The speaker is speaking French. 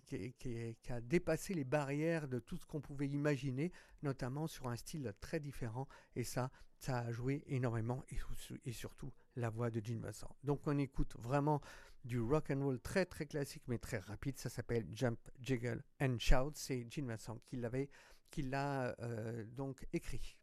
qui a dépassé les barrières de tout ce qu'on pouvait imaginer, notamment sur un style très différent. Et ça a joué énormément, et surtout la voix de Gene Vincent. Donc on écoute vraiment du rock and roll très très classique mais très rapide. Ça s'appelle Jump, Jiggle and Shout. C'est Gene Vincent qui l'a donc écrit.